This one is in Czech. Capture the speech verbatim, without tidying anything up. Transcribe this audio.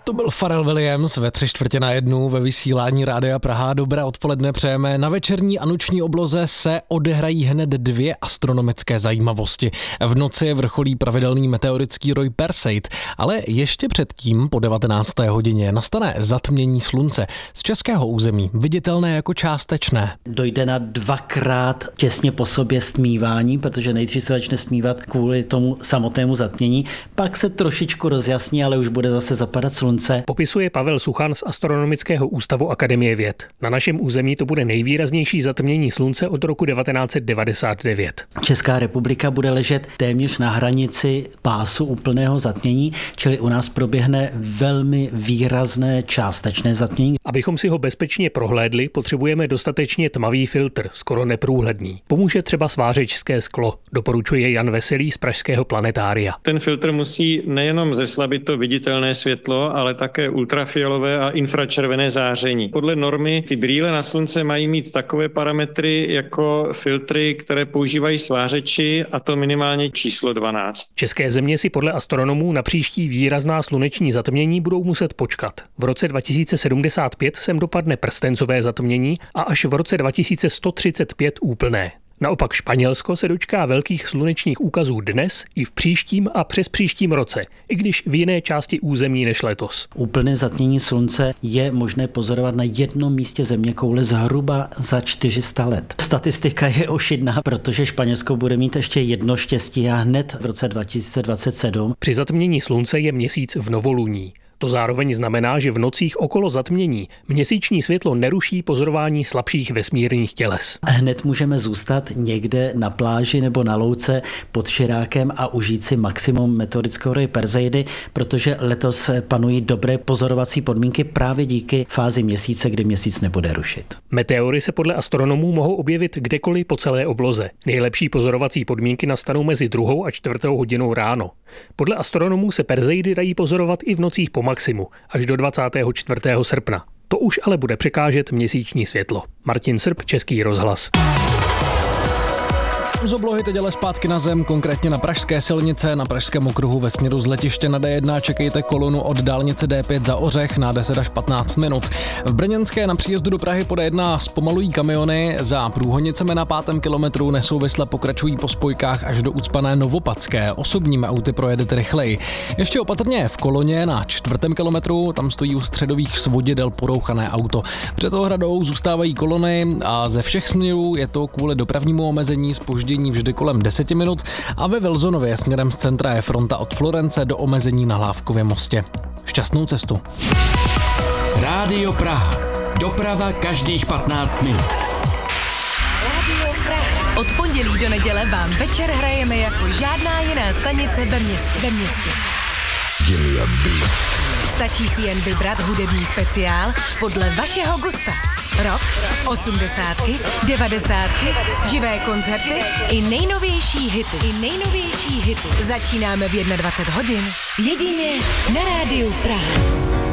To byl Pharrell Williams ve tři čtvrtě na jednu ve vysílání Rádia Praha. Dobré odpoledne přejeme. Na večerní a noční obloze se odehrají hned dvě astronomické zajímavosti. V noci vrcholí pravidelný meteorický roj Perseid, ale ještě předtím po devatenácté hodině nastane zatmění slunce. Z českého území viditelné jako částečné. Dojde na dvakrát těsně po sobě stmívání, protože nejdřív se začne stmívat kvůli tomu samotnému zatmění, pak se trošičku rozjasní, ale už bude zase zapadat slunce. Popisuje Pavel Suchan z Astronomického ústavu Akademie věd. Na našem území to bude nejvýraznější zatmění slunce od roku devatenáct set devadesát devět. Česká republika bude ležet téměř na hranici pásu úplného zatmění, čili u nás proběhne velmi výrazné částečné zatmění. Abychom si ho bezpečně prohlédli, potřebujeme dostatečně tmavý filtr, skoro neprůhledný. Pomůže třeba svářečské sklo, doporučuje Jan Veselý z pražského planetária. Ten filtr musí nejenom zeslabit to viditelné světlo, ale také ultrafialové a infračervené záření. Podle normy ty brýle na slunce mají mít takové parametry jako filtry, které používají svářeči, a to minimálně číslo dvanáct. České země si podle astronomů na příští výrazná sluneční zatmění budou muset počkat. V roce dva tisíce sedmdesát pět sem dopadne prstencové zatmění a až v roce dva tisíce sto třicet pět úplné. Naopak Španělsko se dočká velkých slunečních úkazů dnes i v příštím a přes příštím roce, i když v jiné části území než letos. Úplné zatmění slunce je možné pozorovat na jednom místě zeměkoule zhruba za čtyři sta let. Statistika je ošidná, protože Španělsko bude mít ještě jedno štěstí a hned v roce dva tisíce dvacet sedm. Při zatmění slunce je měsíc v novoluní. To zároveň znamená, že v nocích okolo zatmění měsíční světlo neruší pozorování slabších vesmírných těles. Hned můžeme zůstat někde na pláži nebo na louce pod Širákem a užít si maximum meteorického roje Perseidy, protože letos panují dobré pozorovací podmínky právě díky fázi měsíce, kdy měsíc nebude rušit. Meteory se podle astronomů mohou objevit kdekoliv po celé obloze. Nejlepší pozorovací podmínky nastanou mezi druhou a čtvrtou hodinou ráno. Podle astronomů se Perseidy dají pozorovat i v nocích po maximu, až do dvacátého čtvrtého srpna. To už ale bude překážet měsíční světlo. Martin Srb, Český rozhlas. Z oblohy teď ale zpátky na zem, konkrétně na pražské silnice, na pražském okruhu ve směru z letiště na D jedna čekejte kolonu od dálnice D pět za Ořech na deset až patnáct minut. V Brněnské na příjezdu do Prahy po D jedna zpomalují kamiony, za Průhonicemi na pátém kilometru nesouvisle pokračují po spojkách až do ucpané Novopadské. Osobními auty projedete rychleji. Ještě opatrně v Koloně na čtvrtém kilometru, tam stojí u středových svodidel porouchané auto. Před ohradou zůstávají kolony a ze všech směrů je to kvůli dopravnímu omezení zpoždění vždy kolem deseti minut a ve Vilzonově směrem z centra je fronta od Florence do omezení na Hlávkově mostě. Šťastnou cestu. Rádio Praha. Doprava každých patnáct minut. Od pondělí do neděle vám večer hrajeme jako žádná jiná stanice ve městě. Ve městě. Stačí si jen vybrat hudební speciál podle vašeho gusta. Rock, osmdesátky, devadesátky, živé koncerty i nejnovější hity. I nejnovější hity. Začínáme v dvacet jedna hodin. Jedině na Rádiu Praha.